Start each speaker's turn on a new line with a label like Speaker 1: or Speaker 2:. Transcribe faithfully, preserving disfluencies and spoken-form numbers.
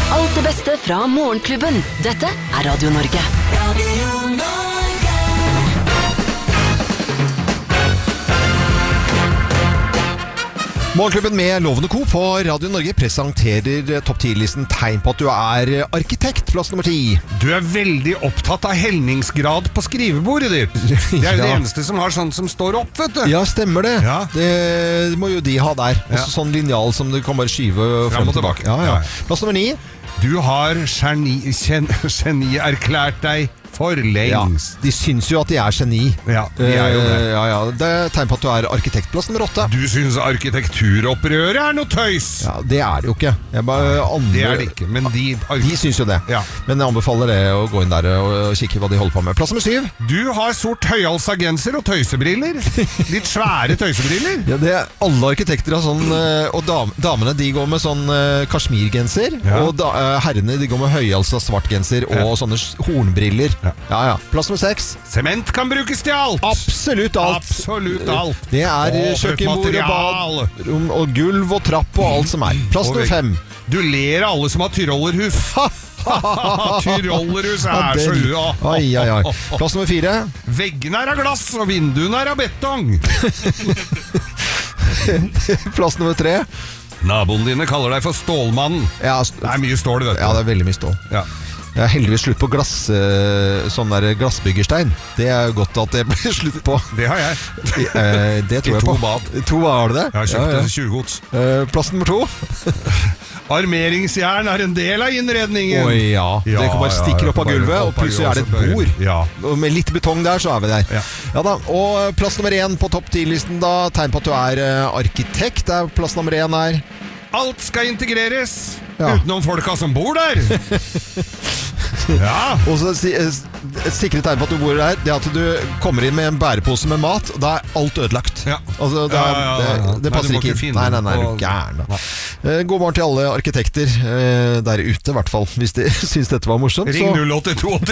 Speaker 1: Alt det beste fra Morgenklubben. Dette er Radio Norge. Radio Norge.
Speaker 2: Morgenklubben med Lovende Co. på Radio Norge presenterer topp ti-listen tegn på at du er arkitekt, plass nummer ti.
Speaker 3: Du er veldig opptatt av helningsgrad på skrivebordet ditt. Det er jo ja. det eneste som har sånn som står opp, vet du.
Speaker 2: Ja, stemmer det. Ja. Det må jo de ha der. Også ja. sånn linjal som du kan bare skyve frem og tilbake. Ja, ja. Plass nummer ni.
Speaker 3: Du har geni, geni erklært deg for lengst.
Speaker 2: Ja, de syns jo at de er geni.
Speaker 3: Ja, de er jo det.
Speaker 2: Uh, ja, ja. Det er tegn på at du er arkitektplass nummer åtte.
Speaker 3: Du syns arkitekturopprøret er noe tøys?
Speaker 2: Ja, det er det jo ikke. Jeg bare andre...
Speaker 3: Det er det ikke, men de...
Speaker 2: De syns jo det. Ja. Men jeg anbefaler det å gå inn der og kikke hva de holder på med. Plass nummer syv.
Speaker 3: Du har sort høyhalsa genser og tøysebriller. Litt svære tøysebriller.
Speaker 2: Ja, det er alle arkitekter har sånn, og dam, damene de går med sånn uh, kasjmirgenser, ja. og da, uh, herrene de går med høyhalsa svart genser og ja. sånne hornbriller. Ja. Ja, ja. Plass nummer seks.
Speaker 3: Sement kan brukes til alt.
Speaker 2: Absolutt alt.
Speaker 3: Absolutt alt.
Speaker 2: Det er kjøkkenbord og bad, rom og gulv og trapp og alt som er. Plass nummer fem.
Speaker 3: Du ler av alle som har tyrollerhus. Tyrollerhus er så ua.
Speaker 2: Ai, ai, ai. Plass nummer fire.
Speaker 3: Veggene er av glass og vinduene er av betong.
Speaker 2: Plass nummer tre.
Speaker 3: Naboen dine kaller deg for Stålmannen.
Speaker 2: Ja,
Speaker 3: det er mye stål, vet du.
Speaker 2: Ja, det er veldig mye stål. Ja. Jeg er heldigvis slutt på glass, sånn der glassbyggerstein. Det er godt at det blir slutt på.
Speaker 3: Det har jeg.
Speaker 2: Eh, det tror
Speaker 3: I
Speaker 2: jeg
Speaker 3: to
Speaker 2: på.
Speaker 3: bad.
Speaker 2: To var det det?
Speaker 3: Jeg har kjøpt ja, ja. tjue gods.
Speaker 2: Eh, plass nummer to.
Speaker 3: Armeringsjern er en del av innredningen.
Speaker 2: Oi, ja. ja. Det kan bare stikke opp av gulvet, og plutselig er det et bord.
Speaker 3: Ja.
Speaker 2: Og med litt betong der, så er vi der. Ja. Ja da. Og plass nummer én på topp ti-listen da, tegn på at du er arkitekt. Der plass nummer én er...
Speaker 3: Alt skal integreres, ja. utenom folka som bor der. Ja.
Speaker 2: Og så et sikre tegn på at du bor der, det er at du kommer inn med en bærepose med mat, og da er alt ødelagt. Ja. Altså, det, er, ja, ja, ja, ja. det, det passer nei, ikke. Nei, nei, nei, du er gæren da. God morgen til alle arkitekter der ute, i hvert fall, hvis de synes dette var morsomt.
Speaker 3: Ring null åtte to åtte